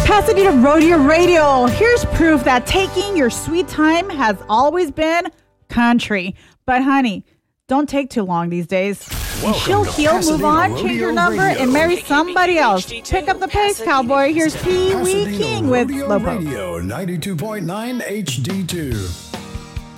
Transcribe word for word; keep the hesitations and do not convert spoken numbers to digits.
Pasadena Rodeo Radio. Here's proof that taking your sweet time has always been country. But honey, don't take too long these days. She'll heal, move on, change your number, and marry somebody else. Pick up the pace, cowboy. Here's Pee Wee King with Slowpoke. Radio ninety-two point nine H D two.